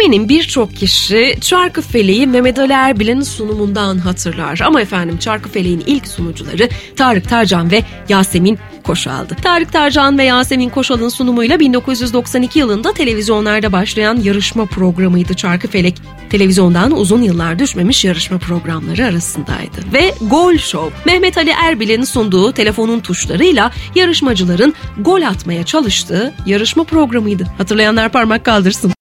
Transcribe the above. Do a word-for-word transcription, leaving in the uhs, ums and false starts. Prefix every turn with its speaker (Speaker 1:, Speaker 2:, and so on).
Speaker 1: Eminim birçok kişi Çarkıfele'yi Mehmet Ali Erbil'in sunumundan hatırlar. Ama efendim Çarkıfele'nin ilk sunucuları Tarık Tarcan ve Yasemin Koşal'dı. Tarık Tarcan ve Yasemin Koşal'ın sunumuyla bin dokuz yüz doksan iki yılında televizyonlarda başlayan yarışma programıydı Çarkıfelek. Televizyondan uzun yıllar düşmemiş yarışma programları arasındaydı. Ve Gol Show, Mehmet Ali Erbil'in sunduğu telefonun tuşlarıyla yarışmacıların gol atmaya çalıştığı yarışma programıydı. Hatırlayanlar parmak kaldırsın.